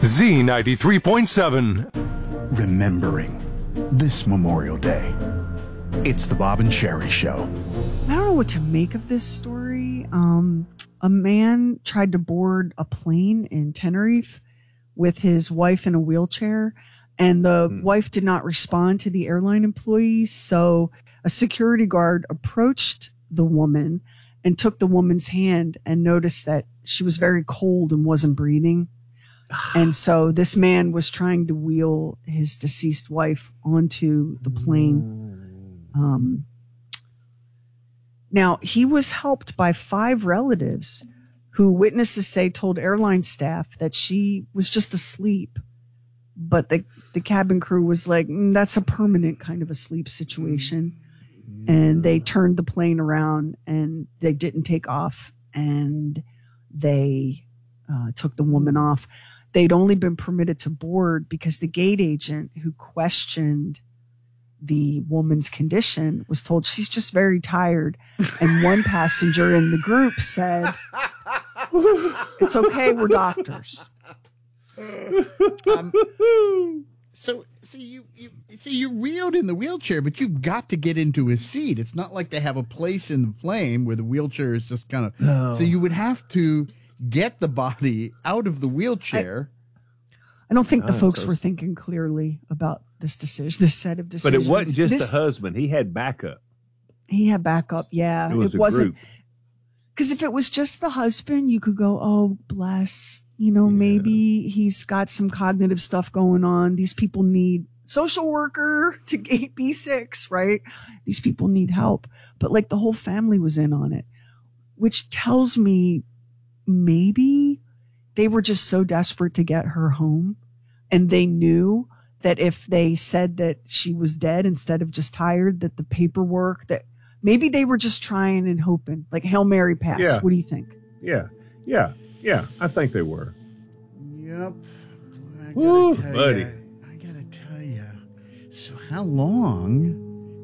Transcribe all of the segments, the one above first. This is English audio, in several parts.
Z93.7. Remembering this Memorial Day. It's the Bob and Sherry Show. I don't know what to make of this story. A man tried to board a plane in Tenerife with his wife in a wheelchair, and the wife did not respond to the airline employees. So a security guard approached the woman and took the woman's hand and noticed that she was very cold and wasn't breathing. And so this man was trying to wheel his deceased wife onto the plane. Now, he was helped by 5 relatives who witnesses say told airline staff that she was just asleep. But the cabin crew was like, that's a permanent kind of a sleep situation. And they turned the plane around and they didn't take off. And they took the woman off. They'd only been permitted to board because the gate agent who questioned the woman's condition was told she's just very tired. And one passenger in the group said, it's okay, we're doctors. So you're wheeled in the wheelchair, but you've got to get into a seat. It's not like they have a place in the plane where the wheelchair is just kind of. No. So you would have to get the body out of the wheelchair. I don't think the folks were thinking clearly about this decision, this set of decisions. But it wasn't just the husband; he had backup. He had backup, yeah. It wasn't because if it was just the husband, you could go, "Oh, bless." Maybe he's got some cognitive stuff going on. These people need social worker to gate B6, right? These people need help. But like the whole family was in on it, which tells me maybe they were just so desperate to get her home. And they knew that if they said that she was dead instead of just tired, that the paperwork, that maybe they were just trying and hoping, like Hail Mary pass. Yeah. What do you think? Yeah, I think they were. Yep. Woo, buddy. I gotta tell you. So how long,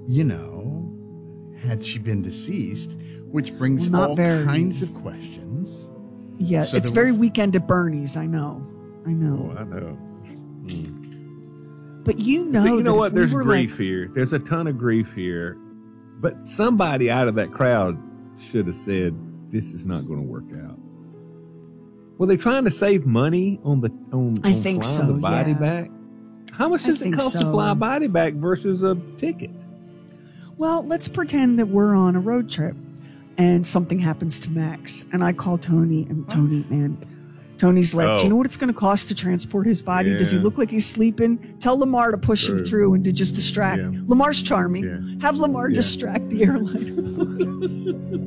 had she been deceased? Which brings all kinds of questions. Yeah, so it's very Weekend at Bernie's. I know. Oh, I know. But you know what? There's grief here. There's a ton of grief here. But somebody out of that crowd should have said, this is not going to work out. Were they trying to save money on flying the body back? How much does it cost to fly a body back versus a ticket? Well, let's pretend that we're on a road trip and something happens to Max. And I call Tony, and Tony's like, do you know what it's going to cost to transport his body? Yeah. Does he look like he's sleeping? Tell Lamar to push him through and to just distract. Yeah. Lamar's charming. Yeah. Have Lamar distract the airliner, please.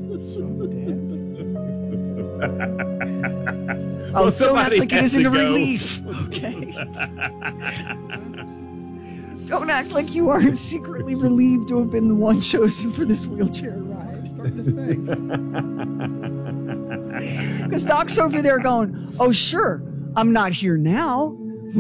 Well, don't act like it isn't a relief. Okay. Don't act like you aren't secretly relieved to have been the one chosen for this wheelchair ride. Because Doc's over there going, oh, sure, I'm not here now.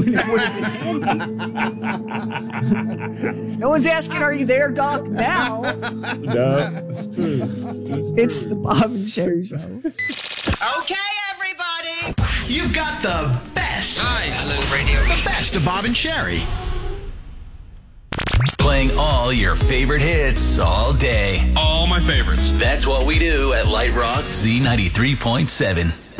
No one's asking, are you there, Doc, now? No, it's true. It's the Bob and Sherry Show. Okay, everybody, you've got the best. Nice. Hello, radio. The best of Bob and Sherry. Playing all your favorite hits all day. All my favorites. That's what we do at Light Rock Z93.7.